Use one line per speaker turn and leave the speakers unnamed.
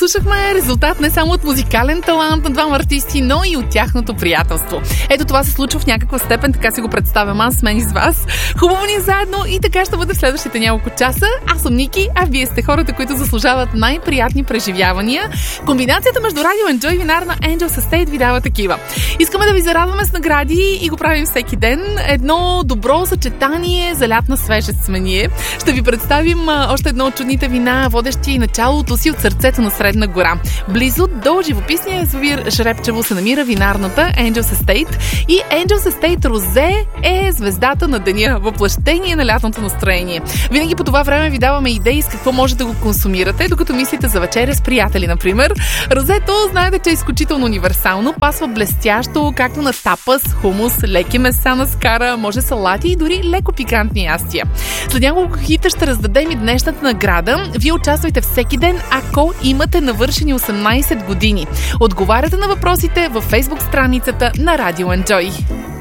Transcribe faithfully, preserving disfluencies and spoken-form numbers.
слушахме резултат не само от музикален талант на двама артисти, но и от тяхното приятелство. Ето това се случва в някаква степен, така си го представям аз с мен и с вас. Хубаво ни е заедно и така ще бъде в следващите няколко часа. Аз съм Ники, а вие сте хората, които заслужават най-приятни преживявания. Комбинацията между Radio Enjoy и винарна Angels Estate ви дава такива. Искаме да ви зарадваме с награди и го правим всеки ден. Едно добро съчетание за лятна свежест сме ние. Ще ви представим а, още едно от чудните вина, водещи и началото си от сърцето на Средна гора. Близо до живописния язовир Жребчево се намира винарната Angels Estate и Angels Estate Розе е звездата на деня, въплъщение на лятното настроение. Винаги по това време ви даваме идеи с какво може да го консумирате, докато мислите за вечеря с приятели, например. Розето, знаете, че е изключително универсално, пасва блестящо както на тапас, хумус, леки меса на скара, може салати и дори леко пикантни ястия. След няколко хита ще раздадем и днешната награда. Вие участвайте всеки ден, ако имате навършени осемнайсет години. Отговаряте на въпросите във Facebook страницата на Radio Enjoy.